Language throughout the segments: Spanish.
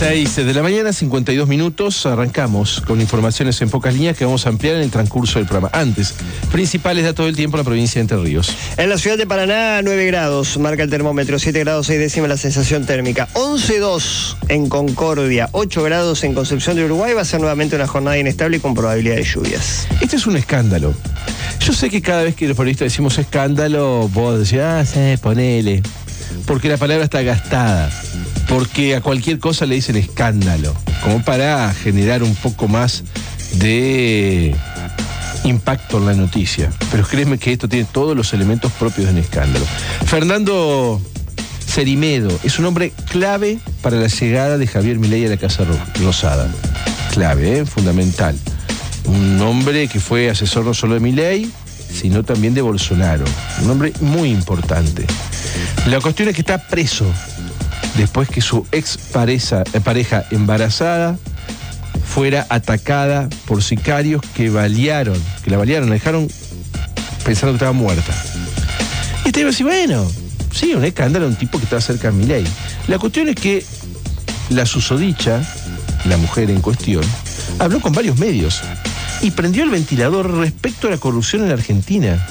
6 de la mañana, 52 minutos. Arrancamos con informaciones en pocas líneas que vamos a ampliar en el transcurso del programa. Antes, principales datos del tiempo en la provincia de Entre Ríos. En la ciudad de Paraná, 9 grados, marca el termómetro, 7 grados 6 décimas la sensación térmica, 11,2 en Concordia, 8 grados en Concepción de Uruguay. Va a ser nuevamente una jornada inestable y con probabilidad de lluvias. Este es un escándalo. Yo sé que cada vez que los periodistas decimos escándalo, vos decís, sí, ponele. Porque la palabra está gastada. Porque a cualquier cosa le dicen escándalo, como para generar un poco más de impacto en la noticia. Pero créeme que esto tiene todos los elementos propios de un escándalo. Fernando Cerimedo es un hombre clave para la llegada de Javier Milei a la Casa Rosada. Clave, fundamental. Un hombre que fue asesor no solo de Milei, sino también de Bolsonaro. Un hombre muy importante. La cuestión es que está preso después que su ex pareja embarazada fuera atacada por sicarios que la balearon, la dejaron pensando que estaba muerta. Y este iba a decir, bueno, sí, un escándalo, un tipo que estaba cerca de Milei. La cuestión es que la susodicha, la mujer en cuestión, habló con varios medios y prendió el ventilador respecto a la corrupción en la Argentina.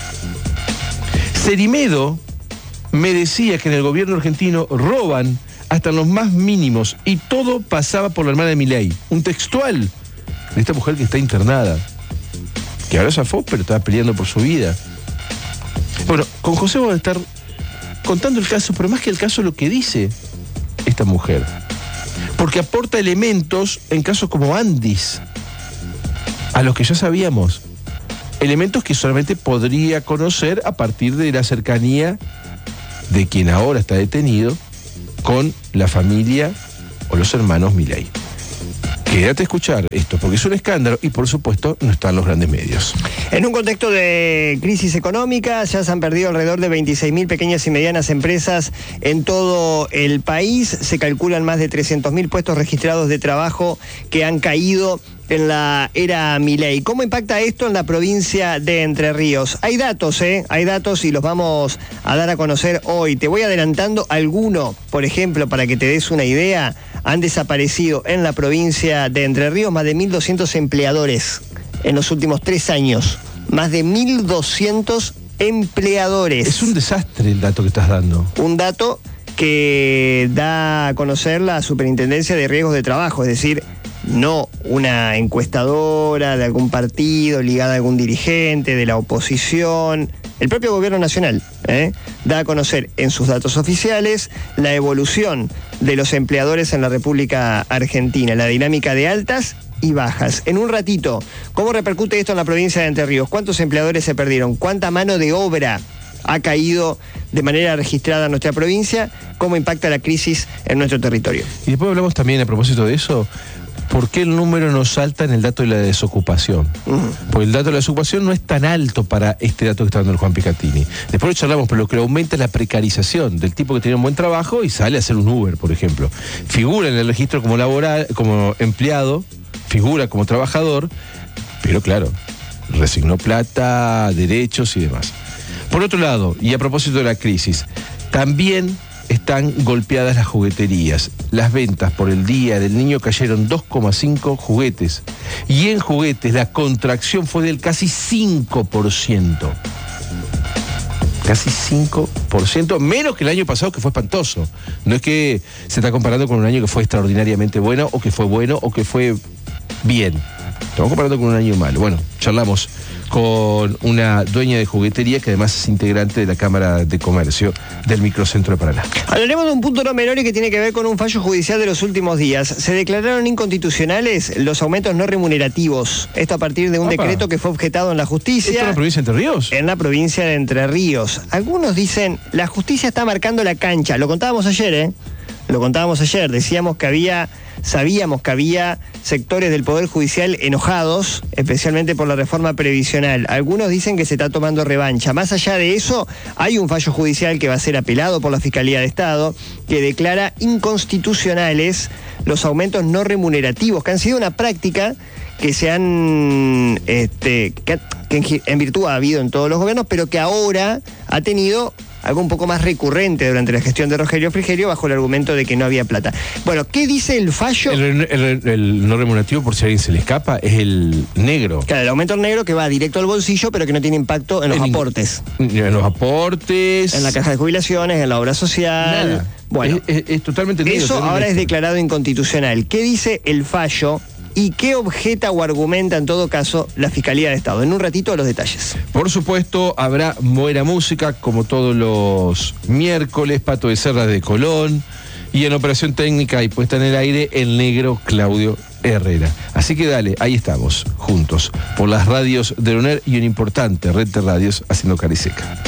Cerimedo me decía que en el gobierno argentino roban hasta los más mínimos y todo pasaba por la hermana de Milei. Un textual de esta mujer que está internada, que ahora zafó, pero estaba peleando por su vida. Bueno, con José vamos a estar contando el caso, pero más que el caso, lo que dice esta mujer. Porque aporta elementos en casos como Andis, a los que ya sabíamos. Elementos que solamente podría conocer a partir de la cercanía de quien ahora está detenido con la familia o los hermanos Milei. Quédate a escuchar esto, porque es un escándalo y por supuesto no están los grandes medios. En un contexto de crisis económica, ya se han perdido alrededor de 26.000 pequeñas y medianas empresas en todo el país. Se calculan más de 300.000 puestos registrados de trabajo que han caído en la era Milei. ¿Cómo impacta esto en la provincia de Entre Ríos? Hay datos, hay datos y los vamos a dar a conocer hoy. Te voy adelantando alguno, por ejemplo, para que te des una idea. Han desaparecido en la provincia de Entre Ríos más de 1.200 empleadores en los últimos 3 años. Más de 1.200 empleadores. Es un desastre el dato que estás dando. Un dato que da a conocer la Superintendencia de Riesgos de Trabajo, es decir, no una encuestadora de algún partido ligada a algún dirigente de la oposición. El propio gobierno nacional da a conocer en sus datos oficiales la evolución de los empleadores en la República Argentina, la dinámica de altas y bajas. En un ratito, ¿cómo repercute esto en la provincia de Entre Ríos? ¿Cuántos empleadores se perdieron? ¿Cuánta mano de obra ha caído de manera registrada en nuestra provincia? ¿Cómo impacta la crisis en nuestro territorio? Y después hablamos también, a propósito de eso, ¿por qué el número no salta en el dato de la desocupación? Porque el dato de la desocupación no es tan alto para este dato que está dando el Juan Picatini. Después lo charlamos, pero lo que aumenta es la precarización del tipo que tiene un buen trabajo y sale a hacer un Uber, por ejemplo. Figura en el registro como como empleado, figura como trabajador, pero claro, resignó plata, derechos y demás. Por otro lado, y a propósito de la crisis, también están golpeadas las jugueterías. Las ventas por el Día del Niño cayeron 2,5 juguetes. Y en juguetes la contracción fue del casi 5%. Casi 5%, menos que el año pasado, que fue espantoso. No es que se está comparando con un año que fue extraordinariamente bueno, o que fue bueno, o que fue bien. Estamos comparando con un año malo. Bueno, charlamos con una dueña de juguetería que además es integrante de la Cámara de Comercio del Microcentro de Paraná. Hablaremos de un punto no menor y que tiene que ver con un fallo judicial de los últimos días. Se declararon inconstitucionales los aumentos no remunerativos. Esto a partir de un decreto que fue objetado en la justicia. ¿Esto en la provincia de Entre Ríos? En la provincia de Entre Ríos. Algunos dicen, la justicia está marcando la cancha. Lo contábamos ayer, Lo contábamos ayer. Sabíamos que había sectores del Poder Judicial enojados, especialmente por la reforma previsional. Algunos dicen que se está tomando revancha. Más allá de eso, hay un fallo judicial que va a ser apelado por la Fiscalía de Estado, que declara inconstitucionales los aumentos no remunerativos, que han sido una práctica que se han, que en virtud ha habido en todos los gobiernos, pero que ahora ha tenido algo un poco más recurrente durante la gestión de Rogelio Frigerio, bajo el argumento de que no había plata. Bueno, ¿qué dice el fallo? El no remunerativo, por si a alguien se le escapa, es el negro. Claro, el aumento negro que va directo al bolsillo, pero que no tiene impacto en los aportes. En los aportes. En la caja de jubilaciones, en la obra social. Nada. Bueno, es totalmente negro. eso ahora es declarado inconstitucional. ¿Qué dice el fallo? ¿Y qué objeta o argumenta en todo caso la Fiscalía de Estado? En un ratito los detalles. Por supuesto, habrá buena música, como todos los miércoles, Pato de Serra de Colón, y en operación técnica y puesta en el aire, el negro Claudio Herrera. Así que dale, ahí estamos, juntos, por las radios de UNER y una importante red de radios haciendo Cariseca.